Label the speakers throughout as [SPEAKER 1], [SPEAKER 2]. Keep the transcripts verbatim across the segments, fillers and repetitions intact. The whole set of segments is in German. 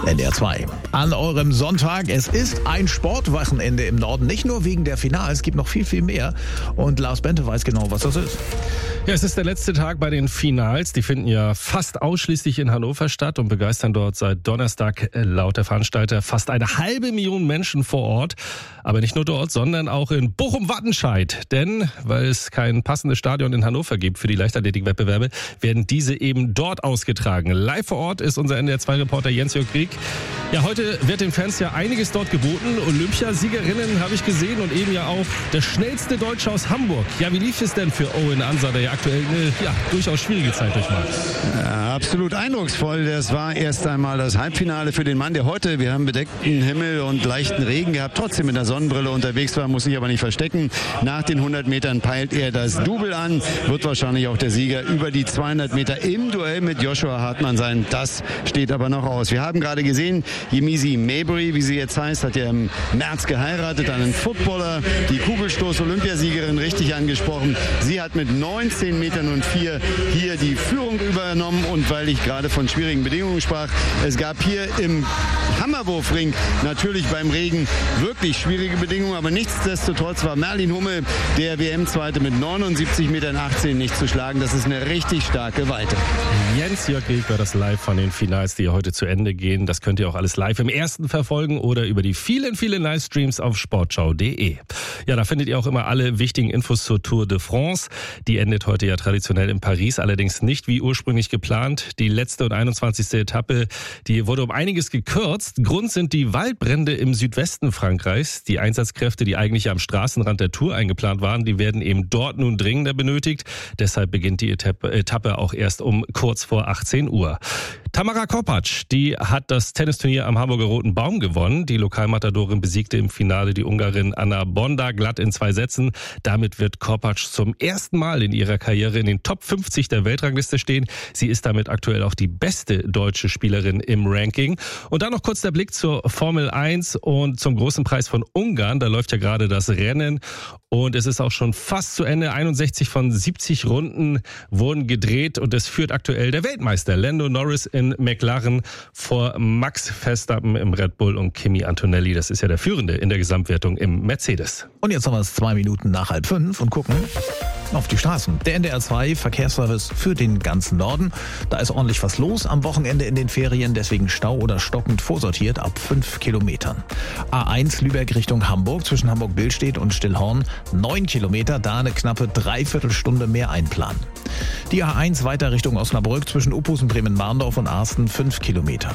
[SPEAKER 1] N D R zwei. An eurem Sonntag. Es ist ein Sportwochenende im Norden. Nicht nur wegen der Finals, es gibt noch viel, viel mehr. Und Lars Bente weiß genau, was das ist.
[SPEAKER 2] Ja, es ist der letzte Tag bei den Finals. Die finden ja fast ausschließlich in Hannover statt und begeistern dort seit Donnerstag laut der Veranstalter fast eine halbe Million Menschen vor Ort. Aber nicht nur dort, sondern auch in Bochum-Wattenscheid. Denn, weil es kein passendes Stadion in Hannover gibt für die Leichtathletik-Wettbewerbe, werden diese eben dort ausgetragen. Live vor Ort ist unser N D R zwei Reporter Jens-Jörg Krieg. Ja, heute wird den Fans ja einiges dort geboten. Olympiasiegerinnen habe ich gesehen und eben ja auch der schnellste Deutsche aus Hamburg. Ja, wie lief es denn für Owen Ansa, der ja aktuell eine ja, durchaus schwierige Zeit durchmacht?
[SPEAKER 3] Ja, absolut eindrucksvoll. Das war erst einmal das Halbfinale für den Mann, der heute, wir haben bedeckten Himmel und leichten Regen gehabt, trotzdem mit der Sonnenbrille unterwegs war, muss sich aber nicht verstecken. Nach den hundert Metern peilt er das Double an, wird wahrscheinlich auch der Sieger über die zweihundert Meter im Duell mit Joshua Hartmann sein. Das steht aber noch aus. Wir haben gerade gesehen, Yemisi Mabry, wie sie jetzt heißt, hat ja im März geheiratet, einen Footballer, die Kugelstoß-Olympiasiegerin, richtig angesprochen. Sie hat mit neunzehn Metern und vier hier die Führung übernommen und weil ich gerade von schwierigen Bedingungen sprach, es gab hier im Hammerwurfring natürlich beim Regen wirklich schwierige Bedingungen, aber nichtsdestotrotz war Merlin Hummel, der W M-Zweite, mit neunundsiebzig Metern achtzehn nicht zu schlagen. Das ist eine richtig starke Weite.
[SPEAKER 2] Jens-Jörg Krieg war das live von den Finals, die heute zu Ende gehen. Das könnt ihr auch alles live im Ersten verfolgen oder über die vielen, vielen Livestreams auf sportschau punkt de. Ja, da findet ihr auch immer alle wichtigen Infos zur Tour de France. Die endet heute ja traditionell in Paris, allerdings nicht wie ursprünglich geplant. Die letzte und einundzwanzigste Etappe, die wurde um einiges gekürzt. Grund sind die Waldbrände im Südwesten Frankreichs. Die Einsatzkräfte, die eigentlich am Straßenrand der Tour eingeplant waren, die werden eben dort nun dringender benötigt. Deshalb beginnt die Etappe auch erst um kurz vor achtzehn Uhr. Tamara Korpatsch, die hat das Tennisturnier am Hamburger Roten Baum gewonnen. Die Lokalmatadorin besiegte im Finale die Ungarin Anna Bonda glatt in zwei Sätzen. Damit wird Korpatsch zum ersten Mal in ihrer Karriere in den Top fünfzig der Weltrangliste stehen. Sie ist damit aktuell auch die beste deutsche Spielerin im Ranking. Und dann noch kurz der Blick zur Formel eins und zum großen Preis von Ungarn. Da läuft ja gerade das Rennen und es ist auch schon fast zu Ende. einundsechzig von siebzig Runden wurden gedreht und es führt aktuell der Weltmeister Lando Norris in McLaren vor Max Verstappen im Red Bull und Kimi Antonelli. Das ist ja der Führende in der Gesamtwertung im Mercedes.
[SPEAKER 1] Und jetzt haben wir es zwei Minuten nach halb fünf und gucken auf die Straßen. Der N D R zwei Verkehrsservice für den ganzen Norden. Da ist ordentlich was los am Wochenende in den Ferien, deswegen Stau oder stockend vorsortiert ab fünf Kilometern. A eins Lübeck Richtung Hamburg, zwischen Hamburg-Billstedt und Stillhorn neun Kilometer, da eine knappe Dreiviertelstunde mehr einplanen. Die A eins weiter Richtung Osnabrück, zwischen Uphusen, Bremen-Marndorf und Arsten fünf Kilometer.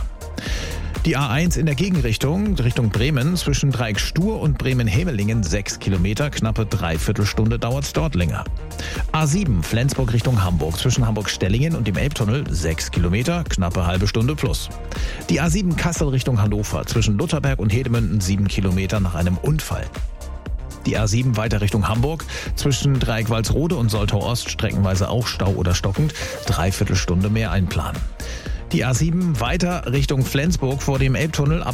[SPEAKER 1] Die A eins in der Gegenrichtung, Richtung Bremen, zwischen Dreieck-Stur und Bremen-Hemelingen sechs Kilometer, knappe Dreiviertelstunde dauert's dort länger. A sieben Flensburg Richtung Hamburg, zwischen Hamburg-Stellingen und dem Elbtunnel sechs Kilometer, knappe halbe Stunde plus. Die A sieben Kassel Richtung Hannover, zwischen Lutherberg und Hedemünden sieben Kilometer nach einem Unfall. Die A sieben weiter Richtung Hamburg, zwischen Dreieck-Walsrode und Soltau-Ost streckenweise auch Stau oder stockend, Dreiviertelstunde mehr einplanen. Die A sieben weiter Richtung Flensburg vor dem Elbtunnel ab